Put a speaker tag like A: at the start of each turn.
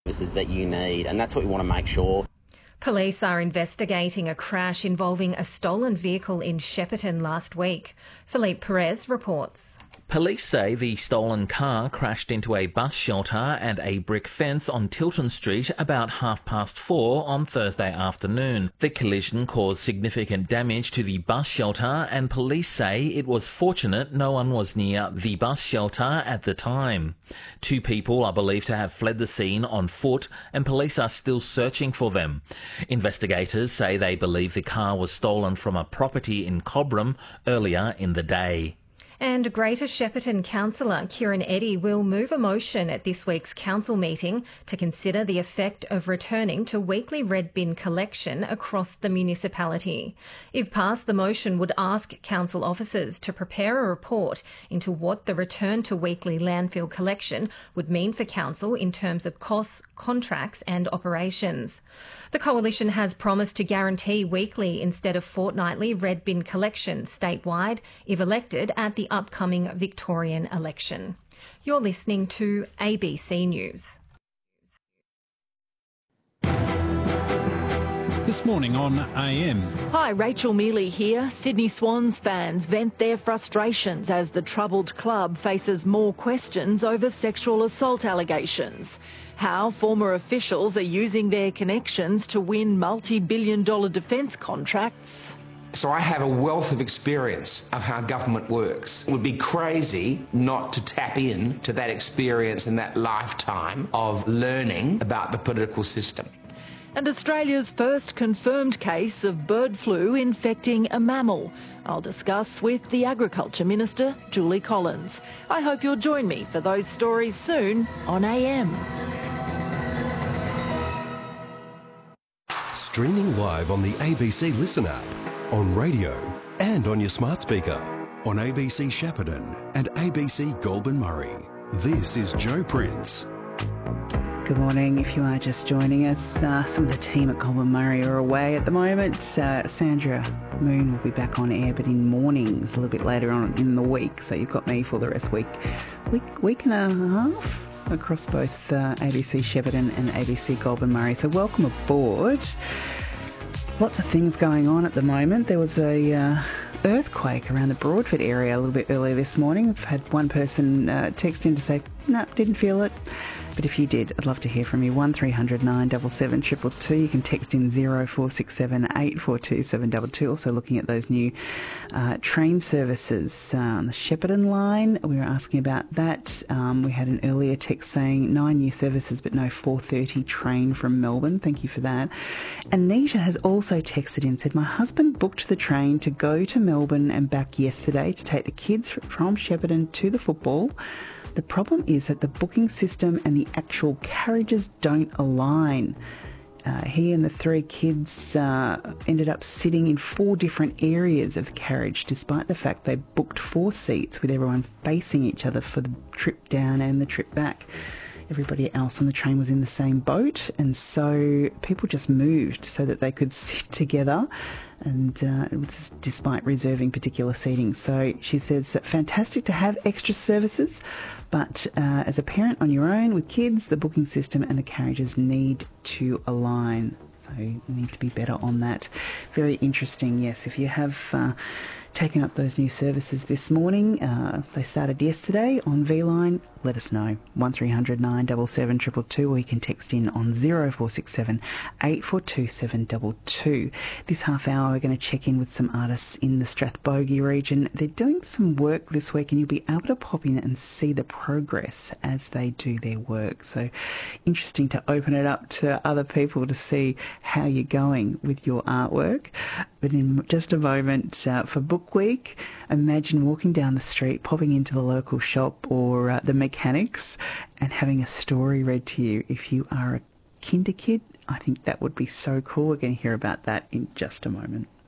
A: services that you need, and that's what we want to make sure.
B: Police are investigating a crash involving a stolen vehicle in Shepparton last week. Philippe Perez reports.
C: Police say the stolen car crashed into a bus shelter and a brick fence on Tilton Street about 4:30 on Thursday afternoon. The collision caused significant damage to the bus shelter, and police say it was fortunate no one was near the bus shelter at the time. 2 people are believed to have fled the scene on foot, and police are still searching for them. Investigators say they believe the car was stolen from a property in Cobram earlier in the day.
B: And Greater Shepparton councillor Kieran Eddy will move a motion at this week's council meeting to consider the effect of returning to weekly red bin collection across the municipality. If passed, the motion would ask council officers to prepare a report into what the return to weekly landfill collection would mean for council in terms of costs, contracts and operations. The coalition has promised to guarantee weekly instead of fortnightly red bin collection statewide if elected at the upcoming Victorian election. You're listening to ABC News.
D: This morning on AM.
E: Hi, Rachel Mealy here. Sydney Swans fans vent their frustrations as the troubled club faces more questions over sexual assault allegations. How former officials are using their connections to win multi-billion-dollar defence contracts.
F: So I have a wealth of experience of how government works. It would be crazy not to tap in to that experience and that lifetime of learning about the political system.
E: And Australia's first confirmed case of bird flu infecting a mammal. I'll discuss with the Agriculture Minister, Julie Collins. I hope you'll join me for those stories soon on AM.
G: Streaming live on the ABC Listen app, on radio and on your smart speaker, on ABC Shepparton and ABC Goulburn Murray. This is Joe Prince.
H: Good morning. If you are just joining us, some of the team at Goulburn Murray are away at the moment. Sandra Moon will be back on air, but in mornings a little bit later on in the week. So you've got me for the rest of the week and a half across both ABC Shepparton and ABC Goulburn Murray. So welcome aboard. Lots of things going on at the moment. There was a earthquake around the Broadford area a little bit earlier this morning. I've had one person text in to say, no, didn't feel it. But if you did, I'd love to hear from you. 1300 977 222. You can text in 0467 842 722. Also looking at those new train services on the Shepparton line. We were asking about that. We had an earlier text saying 9 new services but no 4:30 train from Melbourne. Thank you for that. Anita has also texted in and said, my husband booked the train to go to Melbourne and back yesterday to take the kids from Shepparton to the football. The problem is that the booking system and the actual carriages don't align. He and the 3 kids ended up sitting in 4 different areas of the carriage, despite the fact they booked 4 seats with everyone facing each other for the trip down and the trip back. Everybody else on the train was in the same boat, and so people just moved so that they could sit together, and it was despite reserving particular seating. So she says, fantastic to have extra services, but as a parent on your own with kids, the booking system and the carriages need to align. So you need to be better on that. Very interesting, yes. If you have taken up those new services this morning, they started yesterday on V-Line, let us know. 1300 977 222, or you can text in on 0467 842 722. This half hour we're going to check in with some artists in the Strathbogie region. They're doing some work this week and you'll be able to pop in and see the progress as they do their work. So interesting to open it up to other people to see how you're going with your artwork. But in just a moment, for Book Week, imagine walking down the street, popping into the local shop or the mechanics and having a story read to you. If you are a kinder kid, I think that would be so cool. We're going to hear about that in just a moment.